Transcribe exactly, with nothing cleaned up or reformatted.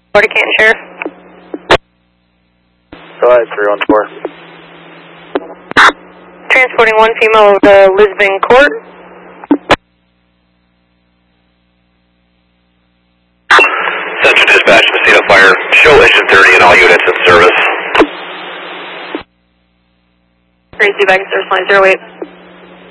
Florida Canton Sheriff. Go ahead, three one four. Transporting one female over to Lisbon Court. Central Dispatch, Messina Fire. Show engine thirty and all units in service. Raise you back in service line zero eight.